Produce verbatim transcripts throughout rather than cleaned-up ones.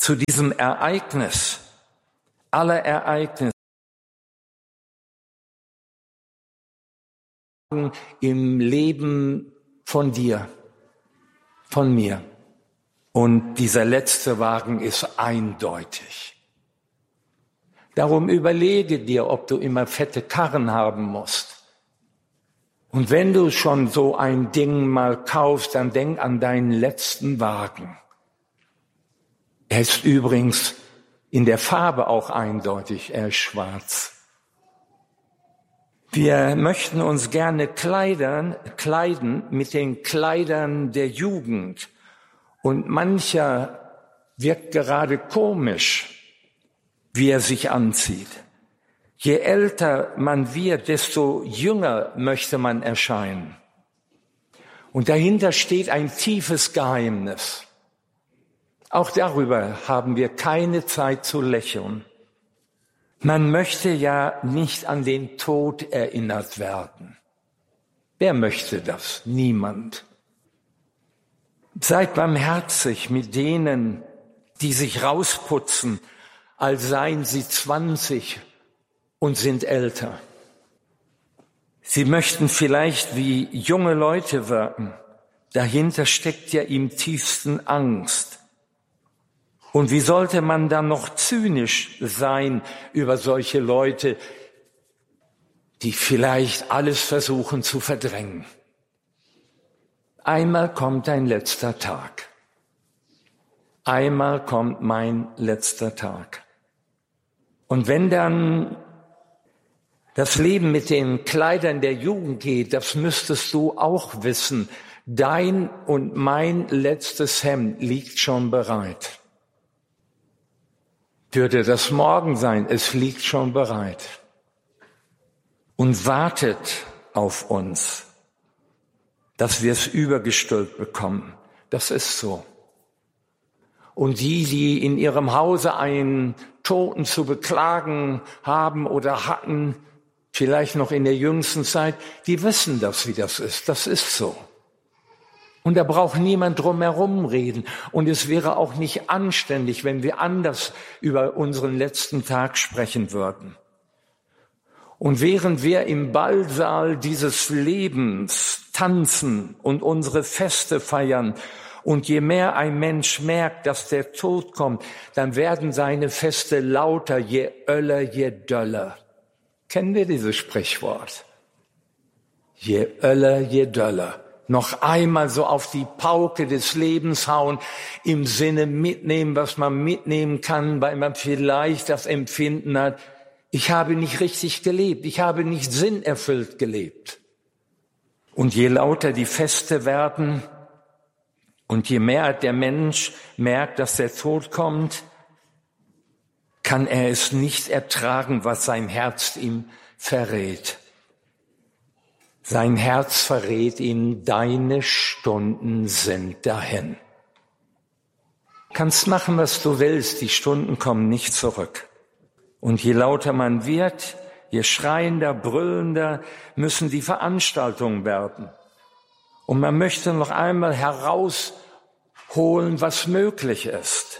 zu diesem Ereignis, aller Ereignisse im Leben von dir, von mir. Und dieser letzte Wagen ist eindeutig. Darum überlege dir, ob du immer fette Karren haben musst. Und wenn du schon so ein Ding mal kaufst, dann denk an deinen letzten Wagen. Er ist übrigens in der Farbe auch eindeutig, er ist schwarz. Wir möchten uns gerne kleidern, kleiden mit den Kleidern der Jugend. Und mancher wirkt gerade komisch, wie er sich anzieht. Je älter man wird, desto jünger möchte man erscheinen. Und dahinter steht ein tiefes Geheimnis. Auch darüber haben wir keine Zeit zu lächeln. Man möchte ja nicht an den Tod erinnert werden. Wer möchte das? Niemand. Seid barmherzig mit denen, die sich rausputzen, als seien sie zwanzig und sind älter. Sie möchten vielleicht wie junge Leute wirken. Dahinter steckt ja im tiefsten Angst. Und wie sollte man dann noch zynisch sein über solche Leute, die vielleicht alles versuchen zu verdrängen? Einmal kommt ein letzter Tag. Einmal kommt mein letzter Tag. Und wenn dann das Leben mit den Kleidern der Jugend geht, das müsstest du auch wissen, dein und mein letztes Hemd liegt schon bereit. Würde das morgen sein, es liegt schon bereit und wartet auf uns, dass wir es übergestülpt bekommen. Das ist so. Und die, die in ihrem Hause einen Toten zu beklagen haben oder hatten, vielleicht noch in der jüngsten Zeit, die wissen das, wie das ist. Das ist so. Und da braucht niemand drum herum reden. Und es wäre auch nicht anständig, wenn wir anders über unseren letzten Tag sprechen würden. Und während wir im Ballsaal dieses Lebens tanzen und unsere Feste feiern, und je mehr ein Mensch merkt, dass der Tod kommt, dann werden seine Feste lauter, je öller, je döller. Kennen wir dieses Sprichwort? Je öller, je döller. Noch einmal so auf die Pauke des Lebens hauen, im Sinne mitnehmen, was man mitnehmen kann, weil man vielleicht das Empfinden hat, ich habe nicht richtig gelebt, ich habe nicht sinnerfüllt gelebt. Und je lauter die Feste werden und je mehr der Mensch merkt, dass der Tod kommt, kann er es nicht ertragen, was sein Herz ihm verrät. Sein Herz verrät ihm, deine Stunden sind dahin. Kannst machen, was du willst, die Stunden kommen nicht zurück. Und je lauter man wird, je schreiender, brüllender müssen die Veranstaltungen werden. Und man möchte noch einmal herausholen, was möglich ist.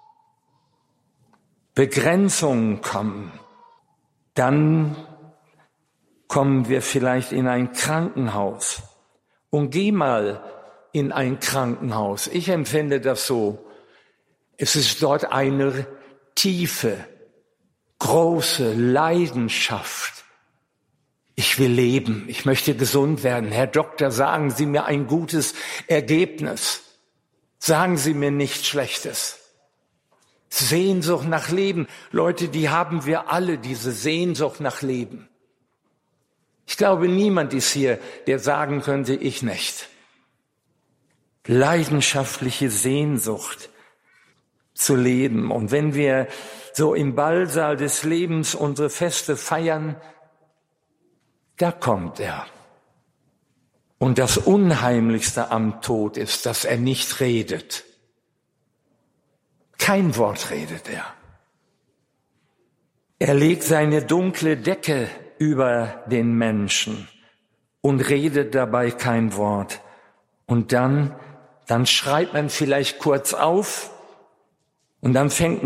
Begrenzungen kommen, dann kommen wir vielleicht in ein Krankenhaus. Und geh mal in ein Krankenhaus. Ich empfinde das so. Es ist dort eine tiefe, große Leidenschaft. Ich will leben. Ich möchte gesund werden. Herr Doktor, sagen Sie mir ein gutes Ergebnis. Sagen Sie mir nichts Schlechtes. Sehnsucht nach Leben. Leute, die haben wir alle, diese Sehnsucht nach Leben. Ich glaube, niemand ist hier, der sagen könnte, ich nicht. Leidenschaftliche Sehnsucht zu leben. Und wenn wir so im Ballsaal des Lebens unsere Feste feiern, da kommt er. Und das Unheimlichste am Tod ist, dass er nicht redet. Kein Wort redet er. Er legt seine dunkle Decke über den Menschen und redet dabei kein Wort. Und dann, dann schreit man vielleicht kurz auf Und dann fängt